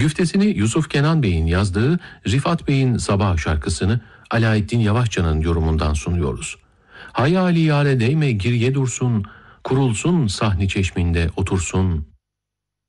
Güftesini Yusuf Kenan Bey'in yazdığı Rifat Bey'in Sabah şarkısını Alaeddin Yavaşça'nın yorumundan sunuyoruz. Hayali yâre değme geriye dursun, kurulsun sahni çeşminde otursun.